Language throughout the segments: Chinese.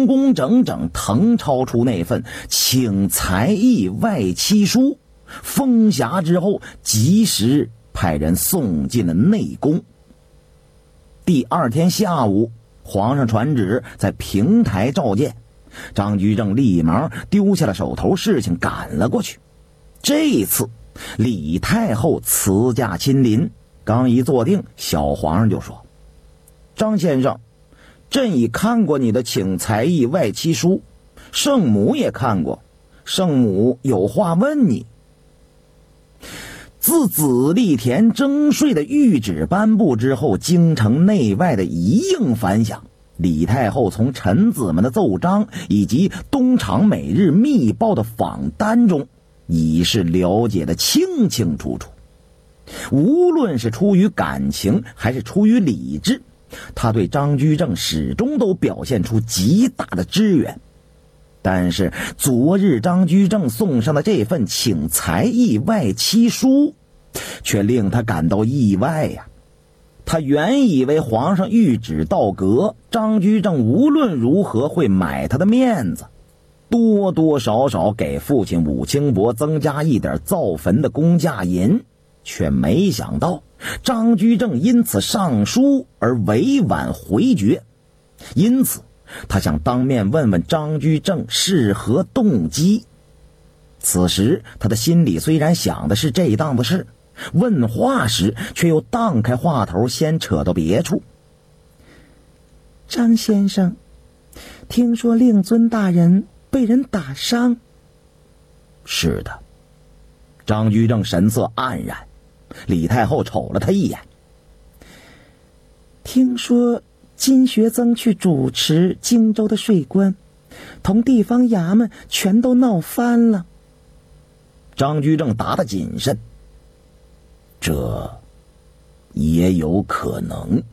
工工整整誊抄出那份请才艺外戚书，封匣之后及时派人送进了内宫。第二天下午，皇上传旨在平台召见，张居正立马丢下了手头事情赶了过去。这一次李太后辞驾亲临，刚一坐定，小皇上就说：张先生，朕已看过你的请才艺外戚书，圣母也看过，圣母有话问你。自紫栗田征税的谕旨颁布之后，京城内外的一应反响，李太后从臣子们的奏章以及东厂每日密报的访单中，已是了解得清清楚楚。无论是出于感情还是出于理智，他对张居正始终都表现出极大的支援。但是昨日张居正送上的这份请才艺外戚书，却令他感到意外呀。他原以为皇上谕旨到阁，张居正无论如何会买他的面子，多多少少给父亲武清伯增加一点造坟的公价银，却没想到张居正因此上书而委婉回绝。因此他想当面问问张居正是何动机。此时他的心里虽然想的是这档子事，问话时却又荡开话头，先扯到别处。 张先生，听说令尊大人被人打伤。 是的。张居正神色黯然，李太后瞅了他一眼。 听说金学曾去主持荆州的税关，同地方衙门全都闹翻了。 张居正答得谨慎，这也有可能。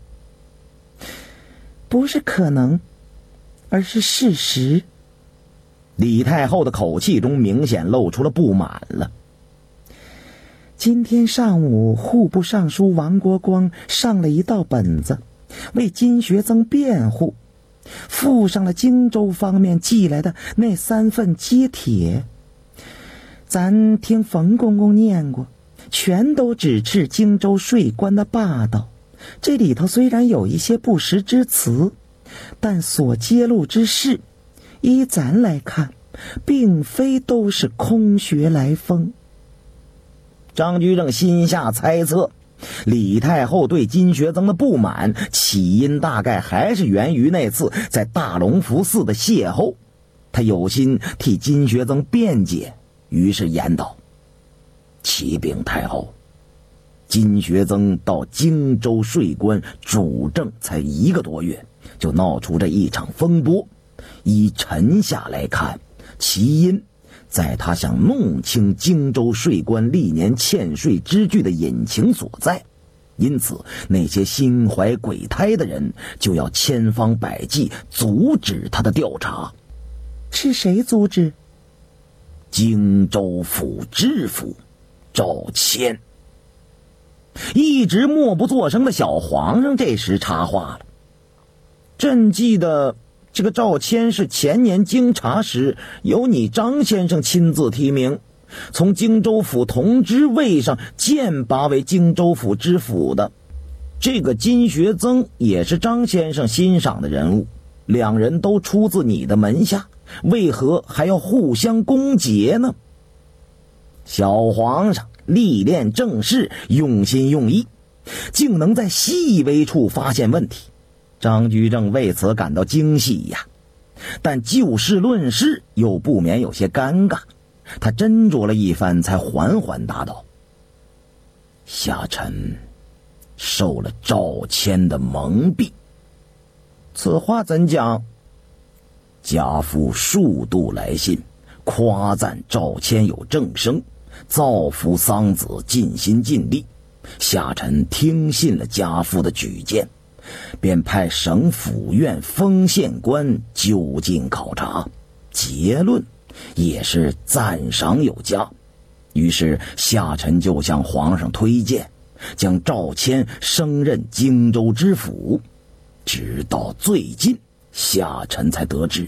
不是可能，而是事实。 李太后的口气中明显露出了不满了。 今天上午，户部尚书王国光上了一道本子，为金学曾辩护，附上了荆州方面寄来的那3份揭帖。咱听冯公公念过，全都指斥荆州税关的霸道。这里头虽然有一些不实之词，但所揭露之事，依咱来看，并非都是空穴来风。 张居正心下猜测，李太后对金学曾的不满起因大概还是源于那次在大隆福寺的邂逅，他有心替金学曾辩解，于是言道：启禀太后，金学曾到荆州税关主政才1个多月，就闹出这一场风波。依臣下来看，其因在他想弄清荆州税关历年欠税之据的隐情所在，因此那些心怀鬼胎的人就要千方百计阻止他的调查。 是谁阻止？ 荆州府知府赵谦。一直默不作声的小皇上这时插话了：朕记得这个赵谦是前年经查时由你张先生亲自提名，从荆州府同知位上荐拔为荆州府知府的。这个金学曾也是张先生欣赏的人物，两人都出自你的门下，为何还要互相攻讦呢？小皇上历练政事，用心用意，竟能在细微处发现问题。张居正为此感到惊喜呀，但就事论事又不免有些尴尬。他斟酌了一番，才缓缓答道：下臣受了赵谦的蒙蔽。此话怎讲？家父数度来信，夸赞赵谦有正声，造福桑梓，尽心尽力。下臣听信了家父的举荐，便派省府院丰县官就近考察，结论也是赞赏有加。于是下臣就向皇上推荐，将赵谦升任荆州知府。直到最近，下臣才得知